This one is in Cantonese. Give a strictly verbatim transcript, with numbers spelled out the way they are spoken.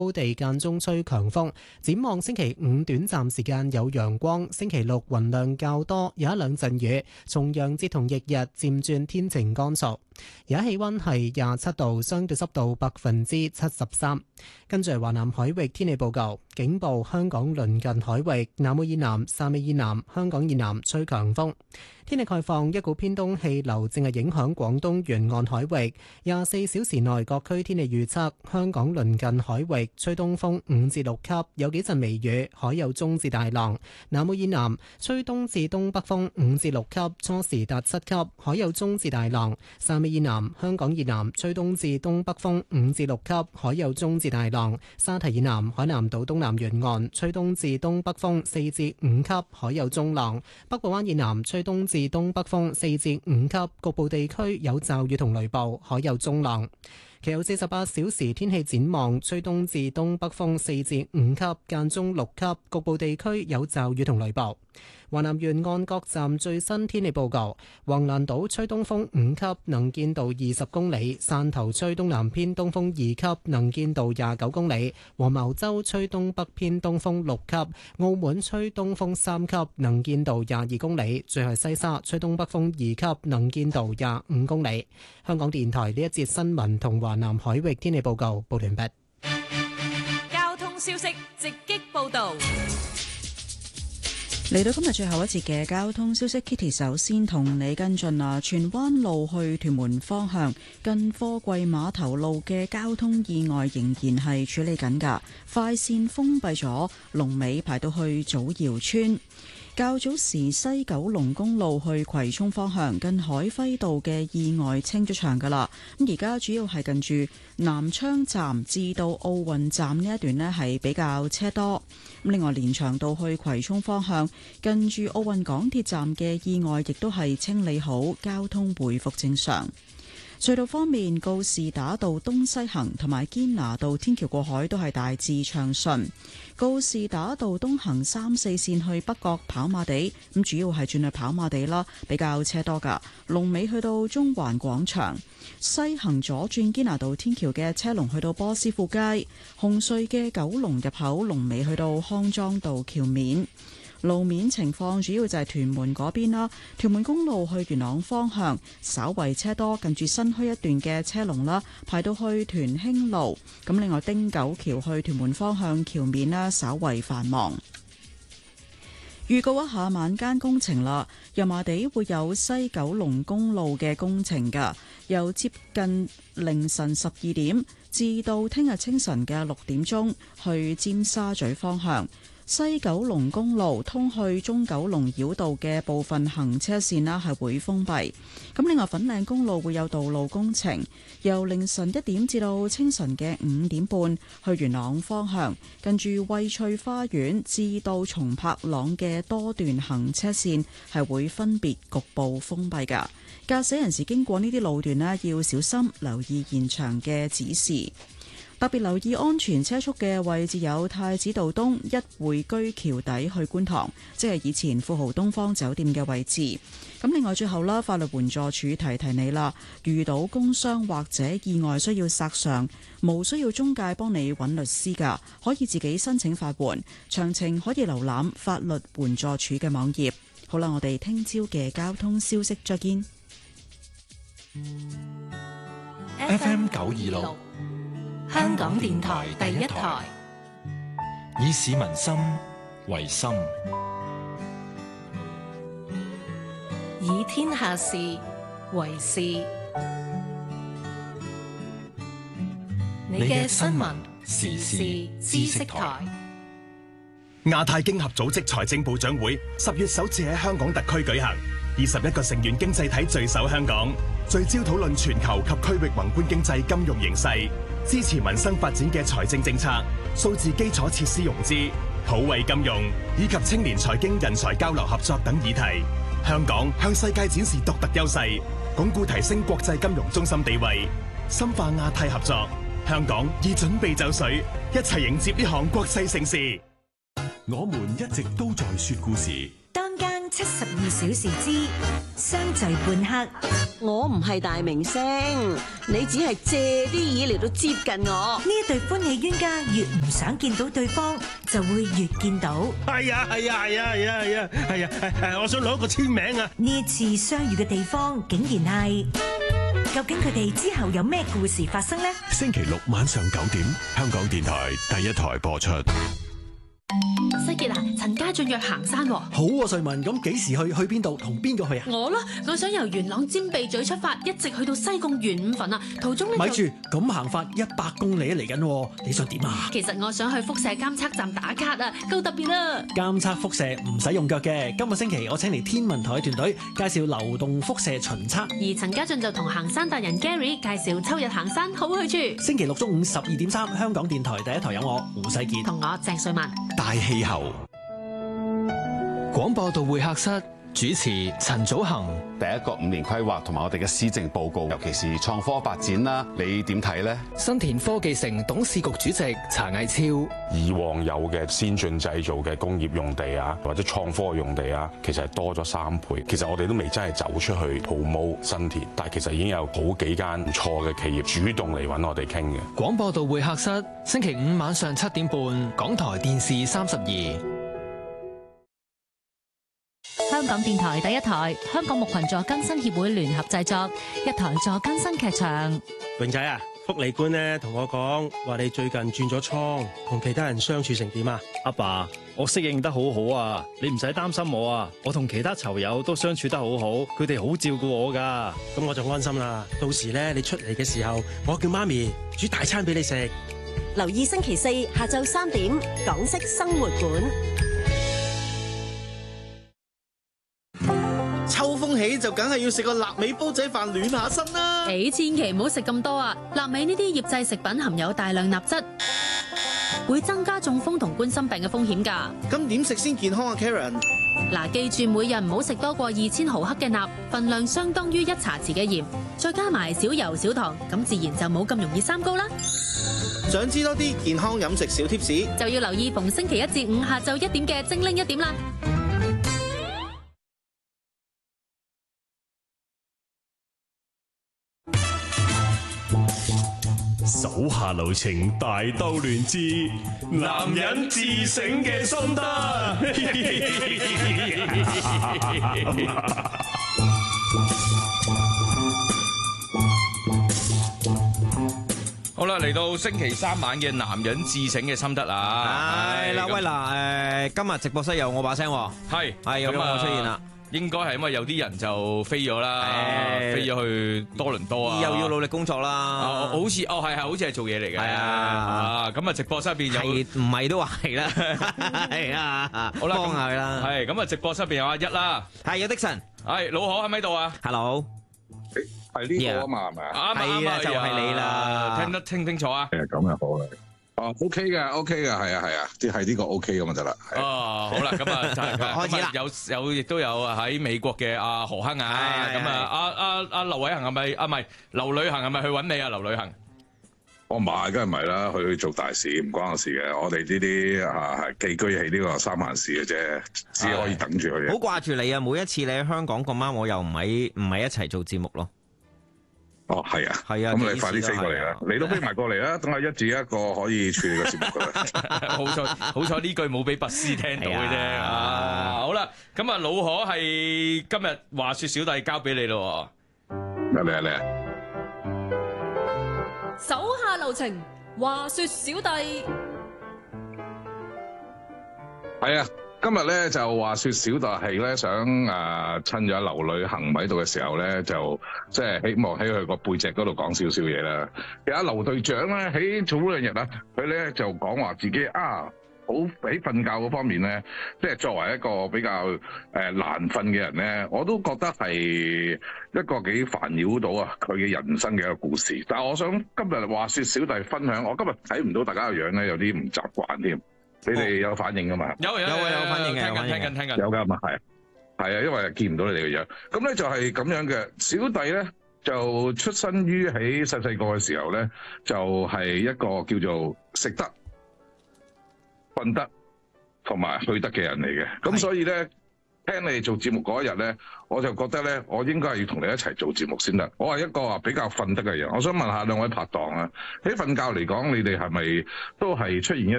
高地間中吹強風，展望星期五短暫時間有陽光，星期六雲量較多，有一兩陣雨。重陽節同翌日漸轉天晴乾燥。而家氣溫係廿七度，相對濕度百分之七十三。跟住華南海域天氣報告，警報：香港鄰近海域、南澳以南、汕尾以南、香港以南吹強風。天氣概況：一股偏東氣流正係影響廣東沿岸海域。廿四小時內各區天氣預測：香港鄰近海域吹東風五至六級，有幾陣微雨，海有中至大浪。南澳以南吹東至東北風五至六級，初時達七級，海有中至大浪。汕尾以南、香港以南吹東至東北風五至六級，海有中至大浪。沙堤以南、海南島東南沿岸吹東至東北風四至五級，海有中浪。北部灣以南吹東至東北風四至五級，局部地區有驟雨同雷暴，海有中浪。其後四十八小時天氣展望，吹東至東北風四至五級，間中六級，局部地區有驟雨同雷暴。華南沿岸各站最新天氣報告：橫瀾島吹東風五級，能見度二十公里；汕頭吹東南偏東風二級，能見度廿九公里；黃茅洲吹東北偏東風六級；澳門吹東風三級，能見度廿二公里；最後西沙吹東北風二級，能見度廿五公里。香港電台呢一節新聞同華南海域天氣報告報完畢。 交通消息直擊報道。 嚟到今日最後一節嘅交通消息 ，Kitty 首先同你跟進啊，荃灣路去屯門方向近貨櫃碼頭路嘅交通意外仍然係處理緊㗎，快線封閉咗，龍尾排到去祖堯村。較早時西九龍公路去葵涌方向近海輝道嘅意外清咗場噶啦，咁而家主要係近住南昌站至到奧運站呢一段呢係比較車多。咁另外連翔道去葵涌方向近住奧運港鐵站嘅意外亦都係清理好，交通回復正常。隧道方面，告士打道東西行同埋堅拿道天橋過海都係大致暢順。告士打道東行三四線去北角跑馬地，咁主要係轉去跑馬地啦，比較車多噶。龍尾去到中環廣場，西行左轉堅拿道天橋嘅車龍去到波斯富街，紅隧嘅九龍入口龍尾去到康莊道橋面。路面情況主要就係屯門嗰邊啦，屯門公路去元朗方向稍為車多，近住新墟一段嘅車龍啦，排到去屯興路。咁另外汀九橋去屯門方向橋面啦，稍為繁忙。預告一下晚間工程啦，油麻地會有西九龍公路嘅工程㗎，由接近凌晨十二點至到聽日清晨嘅六點鐘去尖沙咀方向。西九龍公路通去中九龍繞道嘅部分行車線啦，係會封閉。咁另外粉嶺公路會有道路工程，由凌晨一點至到清晨嘅五點半去元朗方向，近住惠翠花園至到松柏塱嘅多段行車線係會分別局部封閉㗎。駕駛人士經過呢啲路段呢，要小心留意現場嘅指示。特別留意安全車速嘅位置有太子道東一匯居橋底去觀塘，即係以前富豪東方酒店嘅位置。咁另外最後啦，法律援助署提提你啦，遇到工傷或者意外需要索償，無需要中介幫你揾律師㗎，可以自己申請法援。詳情可以瀏覽法律援助署嘅網頁。好啦，我哋聽朝嘅交通消息再見。 F M 九二六。香港電台第一台，以市民心為心， 以天下事為事。你嘅新聞時事知識台。 亞太經合組織財政部長會十月首次喺香港特區舉行，二十一個成員經濟體聚首香港，聚焦討論全球及區域宏觀經濟金融形勢，支持民生發展嘅財政政策、數字基礎設施融資、普惠金融以及青年財經人才交流合作等議題。香港向世界展示獨特優勢，鞏固提升國際金融中心地位，深化亞太合作。香港已準備就緒，一齊迎接呢項國際盛事。 我們一直都在說故事。 當間七十二小時之相聚半刻。 我唔係大明星，你只係借啲意嚟到接近我。 呢一對歡喜冤家越唔想見到對方，就會越見到。 係啊係啊係啊係啊係啊係啊係啊！我想攞個簽名啊！ 呢一次相遇嘅地方，竟然係，究竟佢哋之後有咩故事發生呢？ 星期六晚上九點，香港電台第一台播出。 西傑啊，陳家俊約行山喎。 好啊，瑞文，咁幾時去？去邊度？同邊個去啊？ 我咯，我想由元朗尖鼻咀出發，一直去到西貢元五墳啊。途中呢， 咪住，咁行法一百公里嚟緊，你想點啊？ 其實我想去輻射監測站打卡啊，夠特別啦。 監測輻射唔使用腳嘅。今個星期我請嚟天文台團隊介紹流動輻射巡測， 而陳家俊就同行山達人 Gary 介紹秋日行山好去處。 星期六中午十二點三，香港電台第一台有我胡世傑同我鄭瑞文。 大氣候廣播道會客室主持陳祖恒。 第一個五年規劃同埋我哋嘅施政報告，尤其是創科發展啦，你點睇呢？ 新田科技城董事局主席查毅超。 以往有嘅先進製造嘅工業用地啊，或者創科用地啊，其實係多咗三倍。其實我哋都未真係走出去 promote 新田，但係其實已經有好幾間唔錯嘅企業主動嚟揾我哋傾嘅。 廣播道會客室星期五晚上七點半，港台電視三十二。 香港電台第一台，香港木群助更新協會聯合製作，一台助更新劇場。 榮仔啊，福利官咧同我講話你最近轉咗倉，同其他人相處成點啊？ 阿爸，我適應得好好啊，你唔使擔心我啊，我同其他囚友都相處得好好，佢哋好照顧我噶。 咁我就安心啦。到時咧你出嚟嘅時候，我叫媽咪煮大餐俾你食。 留意星期四下晝三點，港式生活館。 秋風起就梗係要食個臘味煲仔飯暖下身啦。 誒，千祈唔好食咁多啊！臘味呢啲醃製食品含有大量鈉質，會增加中風同冠心病嘅風險㗎。 咁點食先健康啊 Karen？ 嗱，記住每日唔好食多過二千毫克嘅鈉，份量相當於一茶匙嘅鹽，再加埋少油少糖，咁自然就冇咁容易三高啦。 想知多啲健康飲食小貼士， 就要留意逢星期一至五下晝一點嘅精靈一點啦。 手下留情，大兜亂之男人自省嘅心得。 好啦，嚟到星期三晚嘅男人自省嘅心得啦。 係啦，喂嗱，誒，今日直播室有我把聲， 係係有我出現啦。 應該係因為有啲人就飛咗啦，飛咗去多倫多啊， 又要努力工作啦。 哦，好似哦係係，好似係做嘢嚟嘅。係啊，啊咁啊，直播室入邊有唔係都話係啦，係啊， 好啦， 幫下佢啦。 係咁啊，直播室入邊有阿一啦， 係有的神， 係老何喺咪度啊 ？Hello， 係呢個啊嘛，係咪啊？ 係啊， 就係你啦， 聽得清清楚啊？ 係啊，咁就好啦。哦 ，OK 嘅 ，OK 嘅，係啊，係啊，即係呢個 OK 咁就得啦。 哦，好啦，咁啊，就係開始啦。 有有亦都有喺美國嘅阿何亨啊，咁啊，阿阿阿劉偉恒係咪啊？唔係劉旅行係咪去揾你啊？劉旅行， 我唔係，梗係唔係啦，去做大事唔關我事嘅。我哋呢啲啊寄居喺呢個三藩市嘅啫，只可以等住佢。 好掛住你啊！每一次你喺香港咁啱，我又唔係唔係一齊做節目咯。 哦，係啊， 係啊， 咁你快啲飛過嚟啦！你都飛埋過嚟啦，等下一至一個可以處理個節目噶啦。 好彩好彩呢句冇俾拔絲聽到嘅啫。啊，好啦，咁啊老何係今日話說小弟交俾你咯。 嚟嚟嚟！ 手下留情，話說小弟係啊。今日咧就話說小弟係咧想誒趁咗劉旅行喺度嘅時候咧，就即係希望喺佢個背脊嗰度講少少嘢啦。其實阿劉隊長咧喺早兩日啊，佢咧就講話自己啊好喺瞓覺嗰方面咧，即係作為一個比較誒難瞓嘅人咧，我都覺得係一個幾煩擾到啊佢嘅人生嘅一個故事。但係我想今日話說小弟分享，我今日睇唔到大家嘅樣咧，有啲唔習慣添。你哋有反應噶嘛？ 有有有有反應嘅，聽緊聽緊聽緊。 有噶嘛？係係啊，因為見唔到你哋嘅樣。咁咧就係咁樣嘅。小弟咧就出身於喺細細個嘅時候咧，就係一個叫做食得、瞓得同埋去得嘅人嚟嘅。咁所以咧聽你哋做節目嗰一日咧，我就覺得咧，我應該係要同你一齊做節目先得。我係一個話比較瞓得嘅人，我想問下兩位拍檔啊，喺瞓覺嚟講，你哋係咪都係出現一